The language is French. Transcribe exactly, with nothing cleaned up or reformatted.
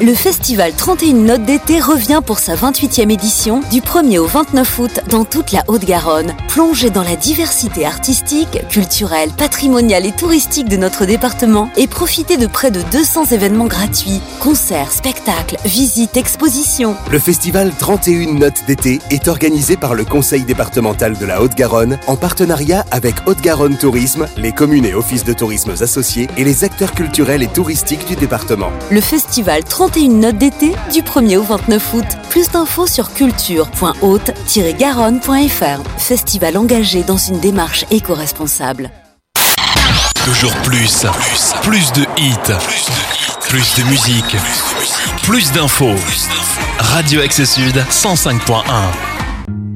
Le festival trente et une notes d'été revient pour sa vingt-huitième édition du premier au vingt-neuf août dans toute la Haute-Garonne. Plongez dans la diversité artistique, culturelle, patrimoniale et touristique de notre département et profitez de près de deux cents événements gratuits, concerts, spectacles, visites, expositions. Le festival trente et une notes d'été est organisé par le Conseil départemental de la Haute-Garonne en partenariat avec Haute-Garonne Tourisme, les communes et offices de tourisme associés et les acteurs culturels et touristiques du département. Le festival trente et une notes d'été du premier au vingt-neuf août. Plus d'infos sur culture point haute tiret garonne point f r. Festival engagé dans une démarche éco-responsable. Toujours plus, plus, plus de hits, plus de, hits, plus de musique, plus, de musique, plus d'infos. Radio Axe Sud cent cinq point un.